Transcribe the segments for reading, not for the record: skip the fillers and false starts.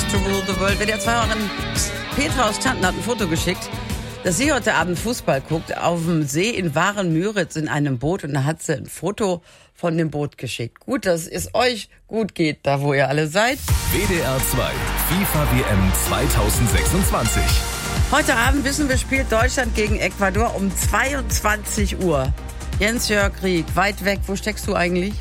to rule the world. WDR 2 Petra aus Tanten hat ein Foto geschickt, dass sie heute Abend Fußball guckt, auf dem See in Waren-Müritz in einem Boot. Und da hat sie ein Foto von dem Boot geschickt. Gut, dass es euch gut geht, da wo ihr alle seid. WDR 2 FIFA WM 2026. Heute Abend wissen wir, spielt Deutschland gegen Ecuador um 22 Uhr. Jens-Jörg Rieck, weit weg, wo steckst du eigentlich?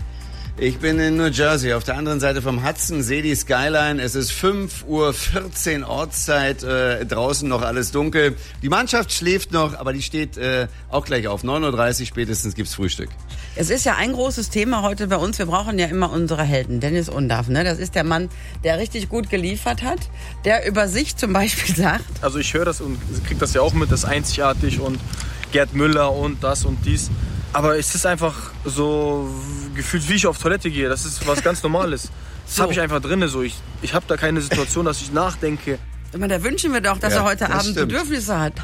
Ich bin in New Jersey, auf der anderen Seite vom Hudson, sehe die Skyline. Es ist 5:14 Uhr Ortszeit, draußen noch alles dunkel. Die Mannschaft schläft noch, aber die steht auch gleich auf. 9:30 Uhr spätestens gibt's Frühstück. Es ist ja ein großes Thema heute bei uns. Wir brauchen ja immer unsere Helden. Dennis Undaff, ne? Das ist der Mann, der richtig gut geliefert hat, der über sich zum Beispiel sagt. Also ich höre das und kriege das ja auch mit, das ist einzigartig und Gerd Müller und das und dies. Aber es ist einfach so gefühlt, wie ich auf Toilette gehe. Das ist was ganz Normales. Das habe ich einfach drin. So. Ich habe da keine Situation, dass ich nachdenke. Da wünschen wir doch, dass er heute Abend stimmt. Bedürfnisse hat.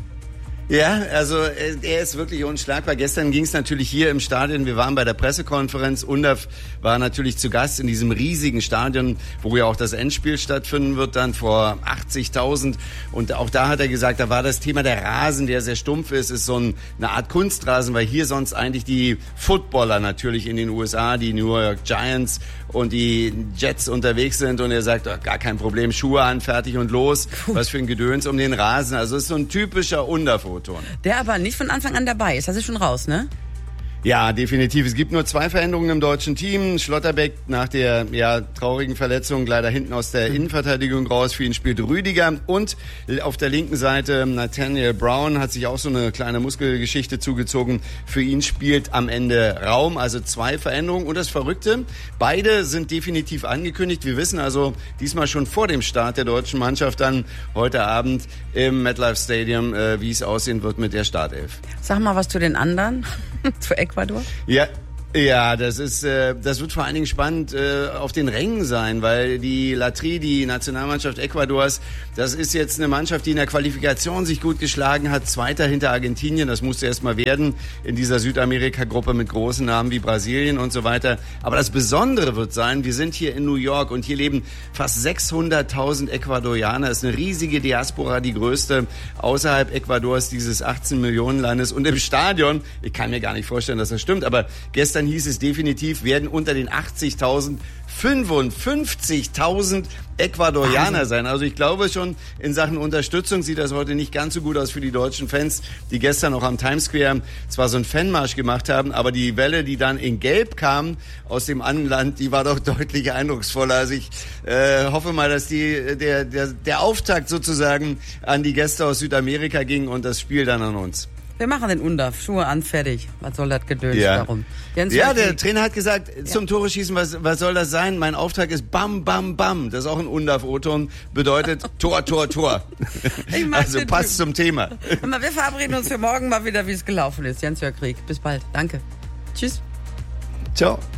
Ja, also er ist wirklich unschlagbar. Gestern ging es natürlich hier im Stadion. Wir waren bei der Pressekonferenz. Undaff war natürlich zu Gast in diesem riesigen Stadion, wo ja auch das Endspiel stattfinden wird, dann vor 80.000. Und auch da hat er gesagt, da war das Thema der Rasen, der sehr stumpf ist so eine Art Kunstrasen, weil hier sonst eigentlich die Footballer natürlich in den USA, die New York Giants und die Jets unterwegs sind. Und er sagt, oh, gar kein Problem, Schuhe an, fertig und los. Was für ein Gedöns um den Rasen. Also es ist so ein typischer Undaff. Der aber nicht von Anfang an dabei ist. Das ist schon raus, ne? Ja, definitiv. Es gibt nur 2 Veränderungen im deutschen Team. Schlotterbeck nach der traurigen Verletzung leider hinten aus der Innenverteidigung raus. Für ihn spielt Rüdiger. Und auf der linken Seite Nathaniel Brown hat sich auch so eine kleine Muskelgeschichte zugezogen. Für ihn spielt am Ende Raum. Also 2 Veränderungen. Und das Verrückte, beide sind definitiv angekündigt. Wir wissen also diesmal schon vor dem Start der deutschen Mannschaft dann heute Abend im MetLife Stadium, wie es aussehen wird mit der Startelf. Sag mal was zu den anderen, zu Ecuador? Ja, das wird vor allen Dingen spannend auf den Rängen sein, weil die Latri, die Nationalmannschaft Ecuadors, das ist jetzt eine Mannschaft, die in der Qualifikation sich gut geschlagen hat, Zweiter hinter Argentinien, das musste erst mal werden in dieser Südamerika-Gruppe mit großen Namen wie Brasilien und so weiter. Aber das Besondere wird sein, wir sind hier in New York und hier leben fast 600.000 Ecuadorianer. Das ist eine riesige Diaspora, die größte außerhalb Ecuadors, dieses 18 Millionen Landes. Und im Stadion, ich kann mir gar nicht vorstellen, dass das stimmt, aber gestern hieß es definitiv, werden unter den 80.000 55.000 Ecuadorianer sein. Also ich glaube schon, in Sachen Unterstützung sieht das heute nicht ganz so gut aus für die deutschen Fans, die gestern auch am Times Square zwar so einen Fanmarsch gemacht haben, aber die Welle, die dann in Gelb kam aus dem anderen Land, die war doch deutlich eindrucksvoller. Also ich hoffe mal, dass der Auftakt sozusagen an die Gäste aus Südamerika ging und das Spiel dann an uns. Wir machen den Undaff, Schuhe an, fertig. Was soll das Gedöns darum? Der Trainer hat gesagt, zum Tore schießen, was soll das sein? Mein Auftrag ist Bam, Bam, Bam. Das ist auch ein Undaff-O-Ton, bedeutet Tor, Tor, Tor. Also passt zum Thema. Wir verabreden uns für morgen mal wieder, wie es gelaufen ist. Jens-Jörg Rieck, bis bald. Danke. Tschüss. Ciao.